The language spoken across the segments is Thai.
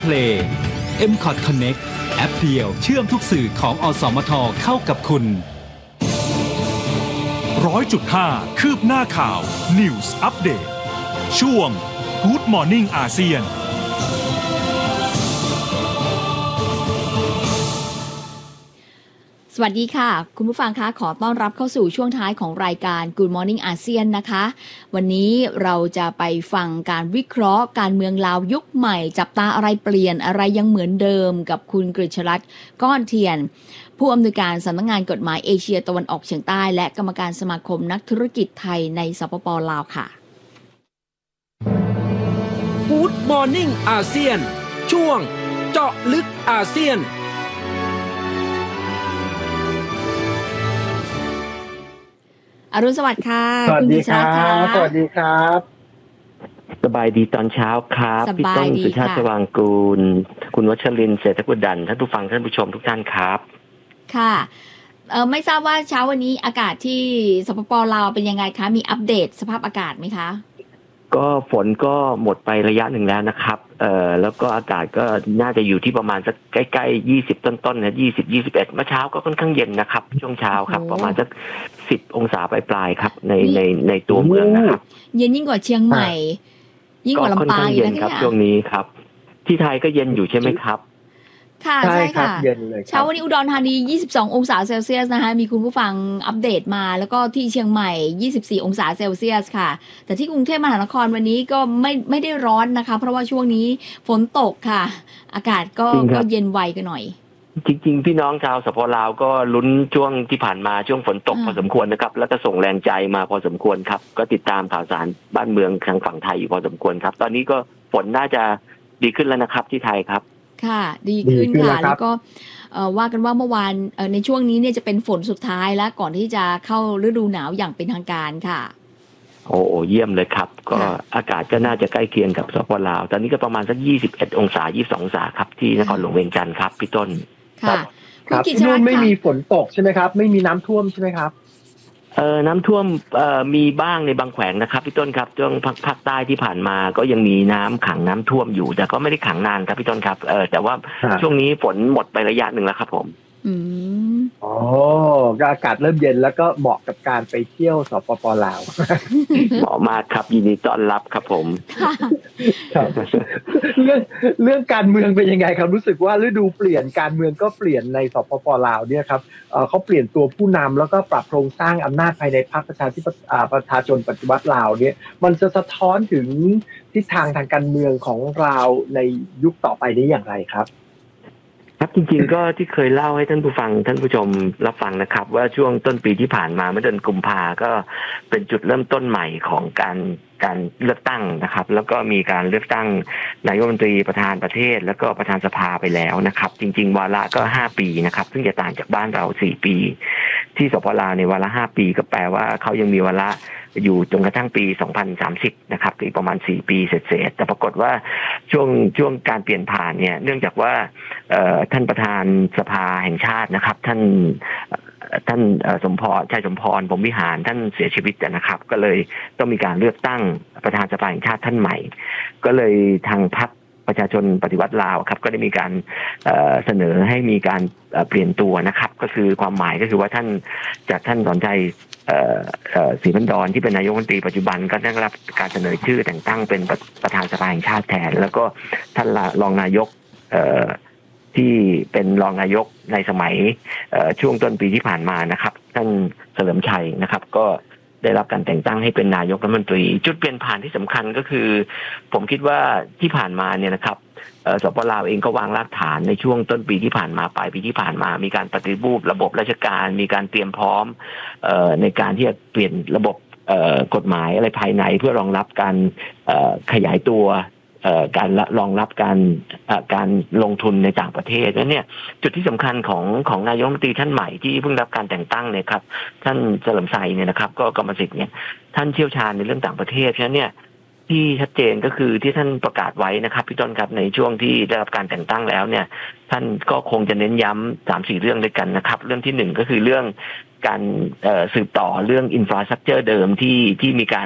Play MCOT Connect แอปเดียวเชื่อมทุกสื่อของอสมทเข้ากับคุณ 100.5 คืบหน้าข่าว News Update ช่วง Good Morning อาเซียนสวัสดีค่ะคุณผู้ฟังคะขอต้อนรับเข้าสู่ช่วงท้ายของรายการ Good Morning อาเซียนนะคะวันนี้เราจะไปฟังการวิเคราะห์การเมืองลาวยุคใหม่จับตาอะไรเปลี่ยนอะไรยังเหมือนเดิมกับคุณกฤษรัตน์ก้อนเทียนผู้อำนวยการสำนักงานกฎหมายเอเชียตะวันออกเฉียงใต้และกรรมการสมาคมนักธุรกิจไทยในสปป.ลาวค่ะ Good Morning อาเซียนช่วงเจาะลึกอาเซียนอรุณสวัสดิ์ค่ะสวัสดีครับสวัสดีครับสบายดีตอนเช้าครับพี่ต้นสุชาติชวางกูลคุณวัชรินทร์เศรษฐกุลดันท่านผู้ฟังท่านผู้ชมทุกท่านครับค่ะไม่ทราบว่าเช้าวันนี้อากาศที่สปป.ลาวเป็นยังไงคะมีอัปเดตสภาพอากาศไหมคะก็ฝนก็หมดไประยะหนึ่งแล้วนะครับแล้วก็อากาศก็น่าจะอยู่ที่ประมาณสักใกล้ๆ20ต้นๆนะ20 21เมื่อเช้าก็ค่อนข้างเย็นนะครับช่วงเช้าครับประมาณสัก10องศาปลายๆครับในตัวเมืองนะครับเย็นยิ่งกว่าเชียงใหม่ยิ่งกว่าลำปางอีกนะครับช่วงนี้ครับที่ไทยก็เย็นอยู่ใช่ไหมครับค่ะใช่ค่ะเช้าวันนี้อุดรธานี22องศาเซลเซียสนะคะมีคุณผู้ฟังอัปเดตมาแล้วก็ที่เชียงใหม่24องศาเซลเซียสค่ะแต่ที่กรุงเทพมหานครวันนี้ก็ไม่ได้ร้อนนะคะเพราะว่าช่วงนี้ฝนตกค่ะอากาศก็เย็นไวกันหน่อยจริงๆพี่น้องชาวสปป.ลาวก็ลุ้นช่วงที่ผ่านมาช่วงฝนตกพอสมควรนะครับแล้วก็ส่งแรงใจมาพอสมควรครับก็ติดตามข่าวสารบ้านเมืองทางฝั่งไทยอยู่พอสมควรครับตอนนี้ก็ฝนน่าจะดีขึ้นแล้วนะครับที่ไทยครับค่ะดีขึ้นค่ะแล้วก็ว่ากันว่าเมื่อวานในช่วงนี้เนี่ยจะเป็นฝนสุดท้ายแล้วก่อนที่จะเข้าฤดูหนาวอย่างเป็นทางการค่ะโอ้เยี่ยมเลยครับก็อากาศก็น่าจะใกล้เคียงกับสปป.ลาวตอนนี้ก็ประมาณสัก21องศา22องศาครับที่นครหลวงเวียงจันทร์ครับพี่ต้นค่ะครับที่นู่นไม่มีฝนตกใช่ไหมครับไม่มีน้ำท่วมใช่ไหมครับน้ำท่วมมีบ้างในบางแขวงนะครับพี่ต้นครับช่วงภาคใต้ที่ผ่านมาก็ยังมีน้ำขังน้ำท่วมอยู่แต่ก็ไม่ได้ขังนานครับพี่ต้นครับแต่ว่าช่วงนี้ฝนหมดไประยะหนึ่งแล้วครับผมอ๋ออากาศเริ่มเย็นแล้วก็เหมาะกับการไปเที่ยวสปป.ลาวเหมาะมากครับยินดีต้อนรับครับผมครับเรื่องการเมืองเป็นยังไงครับรู้สึกว่าฤดูเปลี่ยนการเมืองก็เปลี่ยนในสปป.ลาวเนี่ยครับเขาเปลี่ยนตัวผู้นำแล้วก็ปรับโครงสร้างอำนาจภายในพรรคประชาชนปฏิวัติลาวเนี่ยมันจะสะท้อนถึงทิศทางการเมืองของลาวในยุคต่อไปนี้อย่างไรครับครับจริงๆก็ที่เคยเล่าให้ท่านผู้ฟังท่านผู้ชมรับฟังนะครับว่าช่วงต้นปีที่ผ่านมาเมื่อเดือนกุมภาก็เป็นจุดเริ่มต้นใหม่ของการเลือกตั้งนะครับแล้วก็มีการเลือกตั้งนายกรัฐมนตรีประธานประเทศแล้วก็ประธานสภาไปแล้วนะครับจริงๆวาระก็5ปีนะครับซึ่งจะต่างจากบ้านเรา4ปีที่สปป.ลาวในวาระ5ปีก็แปลว่าเขายังมีวาระอยู่จนกระทั่งปี2030นะครับอีกประมาณ4ปีเศษๆแต่ปรากฏว่าช่วงการเปลี่ยนผ่านเนี่ยเนื่องจากว่าท่านประธานสภาแห่งชาตินะครับท่านสมพรชัยสมพรพรหมวิหารท่านเสียชีวิตนะครับก็เลยต้องมีการเลือกตั้งประธานสภาแห่งชาติท่านใหม่ก็เลยทางพรรคประชาชนปฏิวัติลาวครับก็ได้มีการเสนอให้มีการเปลี่ยนตัวนะครับก็คือความหมายก็คือว่าท่านสอนชัยศรีพันดรที่เป็นนายกรัฐมนตรีปัจจุบันก็ได้รับการเสนอชื่อแต่งตั้งเป็นประธานสภาแห่งชาติแทนแล้วก็ท่านรองนายกที่เป็นรองนายกในสมัยช่วงต้นปีที่ผ่านมานะครับท่านเฉลิมชัยนะครับก็ได้รับการแต่งตั้งให้เป็นนายกรัฐมนตรีจุดเปลี่ยนผ่านที่สำคัญก็คือผมคิดว่าที่ผ่านมาเนี่ยนะครับสปป.ลาวเองก็วางรากฐานในช่วงต้นปีที่ผ่านมาปลายปีที่ผ่านมามีการปฏิรูประบบราชการมีการเตรียมพร้อมในการที่จะเปลี่ยนระบบกฎหมายอะไรภายในเพื่อรองรับการขยายตัวการรองรับการลงทุนในต่างประเทศนั้นเนี่ยจุดที่สำคัญของนายกรัฐมนตรีท่านใหม่ที่เพิ่งรับการแต่งตั้งเนี่ยครับท่านเฉลิมชัยเนี่ยนะครับก็กรรมสิทธิ์เนี่ยท่านเชี่ยวชาญในเรื่องต่างประเทศฉะนั้นเนี่ยที่ชัดเจนก็คือที่ท่านประกาศไว้นะครับพี่ต้นครับในช่วงที่ได้รับการแต่งตั้งแล้วเนี่ยท่านก็คงจะเน้นย้ำ 3-4 เรื่องด้วยกันนะครับเรื่องที่1ก็คือเรื่องการสืบต่อเรื่องอินฟราสตรัคเจอร์เดิมที่มีการ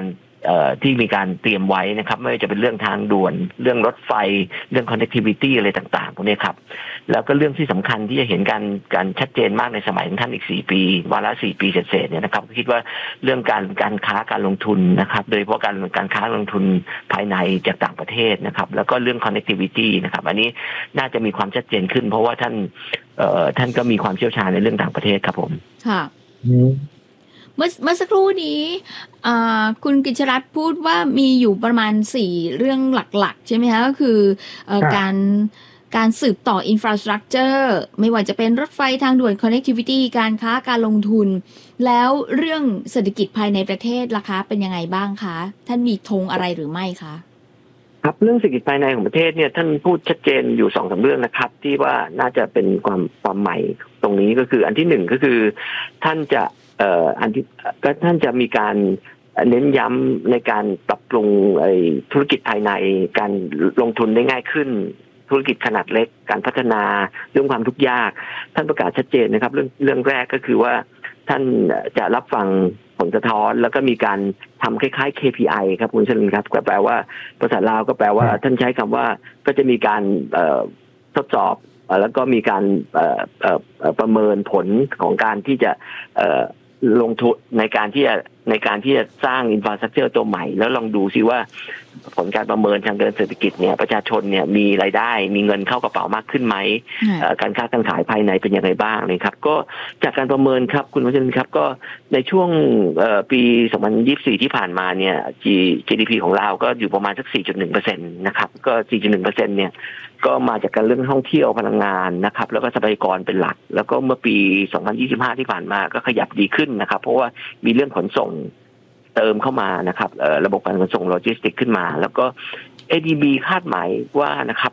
ที่มีการเตรียมไว้นะครับไม่ว่าจะเป็นเรื่องทางด่วนเรื่องรถไฟเรื่อง connectivity อะไรต่างๆพวกนี้ครับแล้วก็เรื่องที่สำคัญที่จะเห็นการชัดเจนมากในสมัยของท่านอีก4ปีวาระ4ปีเศษๆเนี่ยนะครับคิดว่าเรื่องการค้าการลงทุนนะครับโดยเฉพาะการค้าลงทุนภายในจากต่างประเทศนะครับแล้วก็เรื่อง connectivity นะครับอันนี้น่าจะมีความชัดเจนขึ้นเพราะว่าท่านก็มีความเชี่ยวชาญในเรื่องต่างประเทศครับผมค่ะเมื่อสักครู่นี้คุณกิจรัตน์พูดว่ามีอยู่ประมาณ4เรื่องหลักๆใช่ไหมคะก็คือการสืบต่อ infrastructure ไม่ว่าจะเป็นรถไฟทางด่วน connectivity การค้าการลงทุนแล้วเรื่องเศรษฐกิจภายในประเทศล่ะคะเป็นยังไงบ้างคะท่านมีธงอะไรหรือไม่คะครับเรื่องเศรษฐกิจภายในของประเทศเนี่ยท่านพูดชัดเจนอยู่ 2-3 เรื่องนะครับที่ว่าน่าจะเป็นความใหม่ตรงนี้ก็คืออันที่1ก็คือท่านจะท่านจะมีการเน้นย้ำในการปรับปรุงธุรกิจภายในการลงทุนได้ง่ายขึ้นธุรกิจขนาดเล็กการพัฒนาเรื่องความทุกข์ยากท่านประกาศชัดเจนนะครับเรื่องแรกก็คือว่าท่านจะรับฟังผลสะท้อนแล้วก็มีการทำคล้ายๆ KPI ครับคุณชลินครับก็แปลว่าภาษาลาวก็แปลว่าท่านใช้คำว่าก็จะมีการทดสอบแล้วก็มีการประเมินผลของการที่จะลงทุนในการที่จะสร้างอินฟราสตรัคเจอร์ตัวใหม่แล้วลองดูซิว่าผลการประเมินทางเดินเศรษฐกิจเนี่ยประชาชนเนี่ยมีรายได้มีเงินเข้ากระเป๋ามากขึ้นไหมการค้าการขายภายในเป็นอย่างไรบ้างเลยครับก็จากการประเมินครับคุณวัชรินทร์ครับก็ในช่วงปี2024ที่ผ่านมาเนี่ย GDP ของเราก็อยู่ประมาณสัก 4.1% นะครับก็ 4.1% เนี่ยก็มาจากการเรื่องท่องเที่ยวพลังงานนะครับแล้วก็ทรัพยากรเป็นหลักแล้วก็เมื่อปี2025ที่ผ่านมาก็ขยับดีขึ้นนะครับเพราะว่ามีเรื่องขนส่งเติมเข้ามานะครับระบบการขนส่งโลจิสติกขึ้นมาแล้วก็ ADB คาดหมายว่านะครับ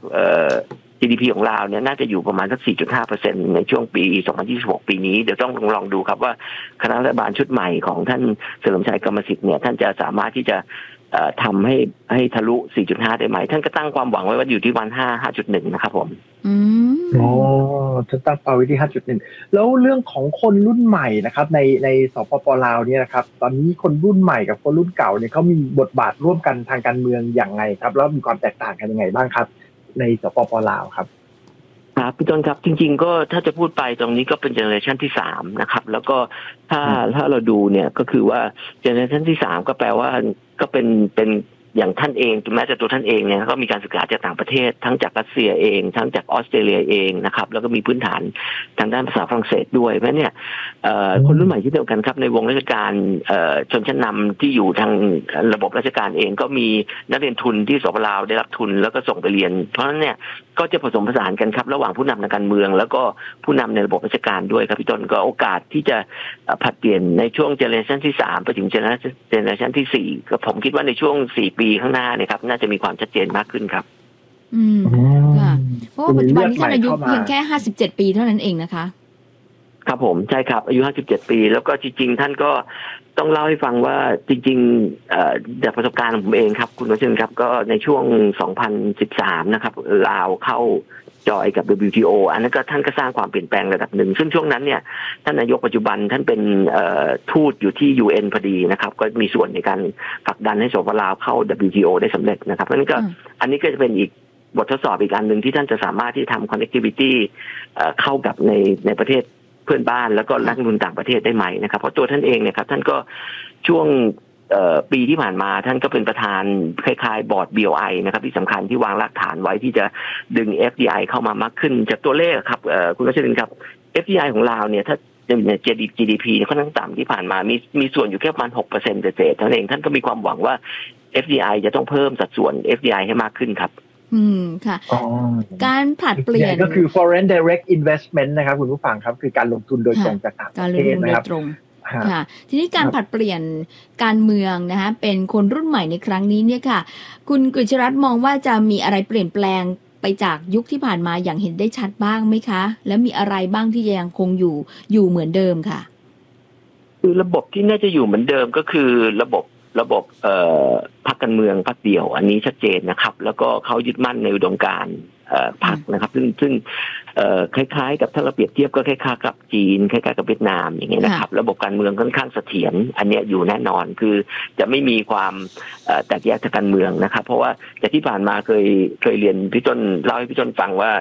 GDP ของเราเนี่ยน่าจะอยู่ประมาณสัก 4.5% ในช่วงปี2026ปีนี้เดี๋ยวต้องลองดูครับว่าคณะรัฐบาลชุดใหม่ของท่านเฉลิมชัยกรรมสิทธิ์เนี่ยท่านจะสามารถที่จะทำให้ทะลุ 4.5 ได้ไหมท่านก็ตั้งความหวังไว้ว่าอยู่ที่วัน 5.1 นะครับผมจะตั้งเป้าไว้ที่ 5.1 แล้วเรื่องของคนรุ่นใหม่นะครับในสปป.ลาวเนี่ยนะครับตอนนี้คนรุ่นใหม่กับคนรุ่นเก่าเนี่ยเขามีบทบาทร่วมกันทางการเมืองอย่างไรครับแล้วมีความแตกต่างกันยังไงบ้างครับในสปป.ลาวครับครับพี่ต้นครับจริงๆก็ถ้าจะพูดไปตรงนี้ก็เป็นเจเนอเรชันที่3นะครับแล้วก็ถ้าเราดูเนี่ยก็คือว่าเจเนอเรชันที่3ก็แปลว่าก็เป็นอย่างท่านเองแม้แต่ตัวท่านเองเนี่ยก็มีการศึกษาจากต่างประเทศทั้งจากรัสเซียเองทั้งจากออสเตรเลียเองนะครับแล้วก็มีพื้นฐานทางด้านภาษาฝรั่งเศสด้วยเพราะเนี่ยคนรุ่นใหม่ที่เดียวกันครับในวงราชการชนชั้นนำที่อยู่ทางระบบราชการเองก็มีนักเรียนทุนที่สปป.ลาวได้รับทุนแล้วก็ส่งไปเรียนเพราะฉะนั้นเนี่ยก็จะผสมผสานกันครับระหว่างผู้นำทางการเมืองแล้วก็ผู้นำในระบบราชการด้วยครับพี่ต้นก็โอกาสที่จะผลัดเปลี่ยนในช่วงเจเนอเรชันที่3ไปถึงเจเนอเรชันที่4ก็ผมคิดว่าในช่วง4ปีข้างหน้าเนี่ยครับน่าจะมีความชัดเจนมากขึ้นครับค่ะเพราะว่าปัจจุบันนี้ท่านอายุเพียงแค่57ปีเท่านั้นเองนะคะครับผมใช่ครับอายุ57ปีแล้วก็จริงๆท่านก็ต้องเล่าให้ฟังว่าจริงๆจากประสบการณ์ของผมเองครับคุณวัชรินทร์ครับก็ในช่วง2013นะครับลาวเข้าจอยกับ WTO อันนั้นก็ท่านก็สร้างความเปลี่ยนแปลงระดับหนึ่งซึ่งช่วงนั้นเนี่ยท่านนายกปัจจุบันท่านเป็นทูตอยู่ที่ UN พอดีนะครับก็มีส่วนในการผลักดันให้สปป.ลาวเข้า WTO ได้สำเร็จนะครับเพราะฉะนั้นก็อันนี้ก็จะเป็นอีกบททดสอบอีกอันหนึ่งที่ท่านจะสามารถที่ทำ connectivity เข้ากับในประเทศเพื่อนบ้านแล้วก็นักลงทุนต่างประเทศได้ไหมนะครับเพราะตัวท่านเองเนี่ยครับท่านก็ช่วงปีที่ผ่านมาท่านก็เป็นประธานคล้ายๆบอร์ด BOI นะครับที่สำคัญที่วางรากฐานไว้ที่จะดึง FDI เข้ามามากขึ้นจากตัวเลขครับคุณรัชรินทร์ครับ FDI ของเราเนี่ยถ้าใน GDP เนี่ยค่อนข้างต่ำที่ผ่านมามีส่วนอยู่แค่ประมาณ 6% เศษๆเท่านั้นเองท่านก็มีความหวังว่า FDI จะต้องเพิ่มสัดส่วน FDI ให้มากขึ้นครับค่ะการผลัดเปลี่ยนก็คือ foreign direct investment นะครับคุณผู้ฟังครับคือการลงทุนโดยตรงจากต่างประเทศนะครับค่ะทีนี้การผลัดเปลี่ยนการเมืองนะคะเป็นคนรุ่นใหม่ในครั้งนี้เนี่ยค่ะคุณกฤษรัตน์มองว่าจะมีอะไรเปลี่ยนแปลงไปจากยุคที่ผ่านมาอย่างเห็นได้ชัดบ้างไหมคะและมีอะไรบ้างที่ยังคงอยู่เหมือนเดิมค่ะคือระบบที่น่าจะอยู่เหมือนเดิมก็คือระบบระบบพรรคการเมืองพรรคเดี่ยวอันนี้ชัดเจนนะครับแล้วก็เขายึดมั่นในอุดมการณ์พรรคนะครับซึ่งคล้ายๆกับถ้าเราเปรียบเทียบก็คล้ายๆกับจีนคล้ายๆกับเวียดนามอย่างเงี้ยนะครับระบบการเมืองค่อนข้างเสถียรอันเนี้ยอยู่แน่นอนคือจะไม่มีความแตกแยกทางการเมืองนะครับเพราะว่าจากที่ผ่านมาเคยเรียนพี่ต้นเล่าให้พี่ต้นฟังว่า